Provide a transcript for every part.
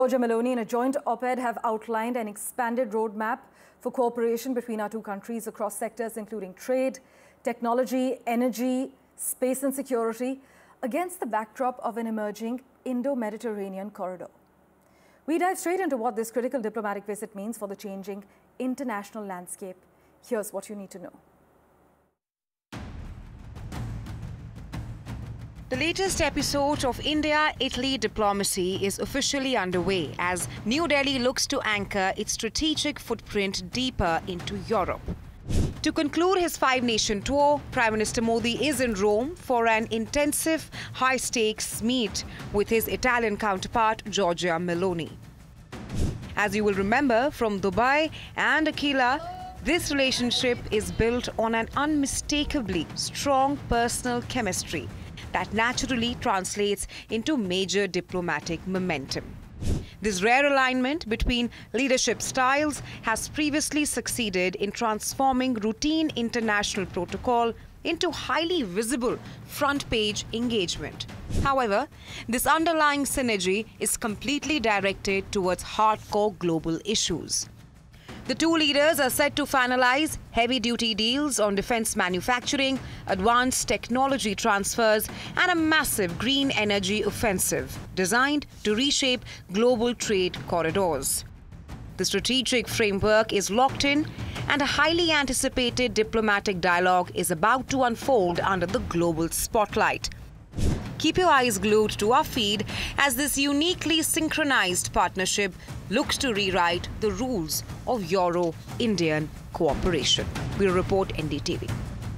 Giorgia Meloni, in a joint op-ed, have outlined an expanded roadmap for cooperation between our two countries across sectors including trade, technology, energy, space and security, against the backdrop of an emerging Indo-Mediterranean corridor. We dive straight into what this critical diplomatic visit means for the changing international landscape. Here's what you need to know. The latest episode of India-Italy diplomacy is officially underway as New Delhi looks to anchor its strategic footprint deeper into Europe. To conclude his five-nation tour, Prime Minister Modi is in Rome for an intensive, high-stakes meet with his Italian counterpart, Giorgia Meloni. As you will remember from Dubai and Aquila, this relationship is built on an unmistakably strong personal chemistry that naturally translates into major diplomatic momentum. This rare alignment between leadership styles has previously succeeded in transforming routine international protocol into highly visible front-page engagement. However, this underlying synergy is completely directed towards hardcore global issues. The two leaders are set to finalize heavy-duty deals on defense manufacturing, advanced technology transfers, and a massive green energy offensive designed to reshape global trade corridors. The strategic framework is locked in, and a highly anticipated diplomatic dialogue is about to unfold under the global spotlight. Keep your eyes glued to our feed as this uniquely synchronized partnership looks to rewrite the rules of Euro-Indian cooperation. We'll report NDTV.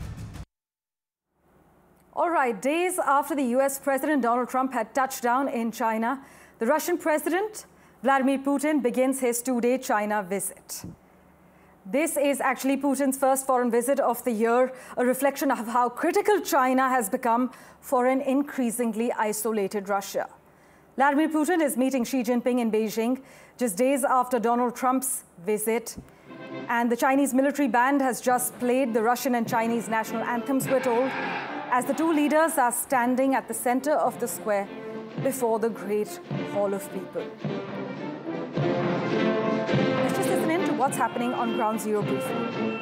All right, days after the US President Donald Trump had touched down in China, the Russian President Vladimir Putin begins his two-day China visit. This is actually Putin's first foreign visit of the year, a reflection of how critical China has become for an increasingly isolated Russia. Vladimir Putin is meeting Xi Jinping in Beijing just days after Donald Trump's visit. And the Chinese military band has just played the Russian and Chinese national anthems, we're told, as the two leaders are standing at the center of the square before the Great Hall of People. Let's just listen in to what's happening on Ground Zero briefly.